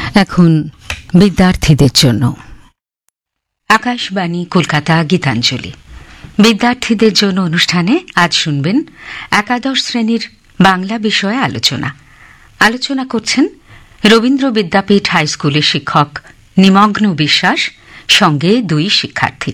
এখন বিদ্যার্থীদের জন্য আকাশবাণী কলকাতা গীতাঞ্জলি বিদ্যার্থীদের জন্য অনুষ্ঠানে আজ শুনবেন একাদশ শ্রেণীর বাংলা বিষয়ে আলোচনা করছেন রবীন্দ্র বিদ্যাপীঠ হাইস্কুলের শিক্ষক নিমগ্ন বিশ্বাস সঙ্গে 2 শিক্ষার্থী।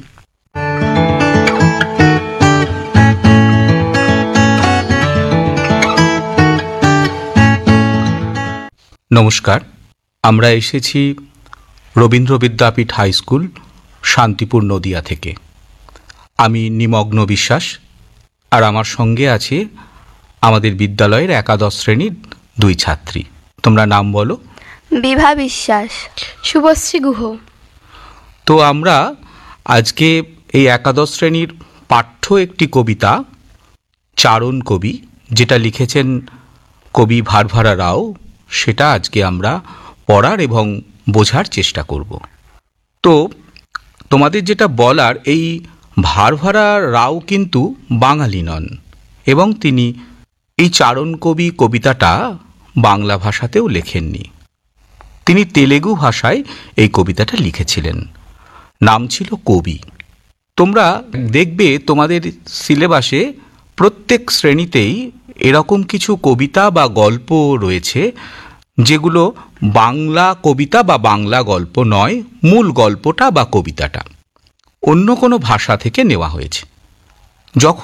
নমস্কার, আমরা এসেছি রবীন্দ্র বিদ্যাপীঠ হাইস্কুল শান্তিপুর নদিয়া থেকে। আমি নিমগ্ন বিশ্বাস, আর আমার সঙ্গে আছে আমাদের বিদ্যালয়ের একাদশ শ্রেণীর 2 ছাত্রী। তোমরা নাম বলো। বিভা বিশ্বাস, শুভশ্রী গুহ। তো আমরা আজকে এই একাদশ শ্রেণীর পাঠ্য একটি কবিতা চারণ কবি, যেটা লিখেছেন কবি ভারভারা রাও, সেটা আজকে আমরা পড়ার এবং বোঝার চেষ্টা করব। তো তোমাদের যেটা বলার, এই ভারভারা রাও কিন্তু বাঙালি নন, এবং তিনি এই চারণ কবি কবিতাটা বাংলা ভাষাতেও লেখেননি। তিনি তেলেগু ভাষায় এই কবিতাটা লিখেছিলেন। নাম ছিল কবি। তোমরা দেখবে তোমাদের সিলেবাসে প্রত্যেক শ্রেণীতেই এরকম কিছু কবিতা বা গল্প রয়েছে, যেগুলো বাংলা কবিতা বা বাংলা গল্প নয়, মূল গল্পটা বা কবিতাটা অন্য কোনো ভাষা থেকে নেওয়া হয়েছে। যখন